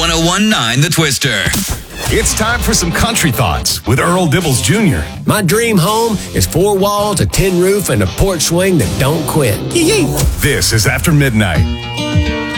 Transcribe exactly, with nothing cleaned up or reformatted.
one oh one point nine The Twister. It's time for some country thoughts with Earl Dibbles Junior My dream home is four walls, a tin roof, and a porch swing that don't quit. Yee-yee. This is After Midnight.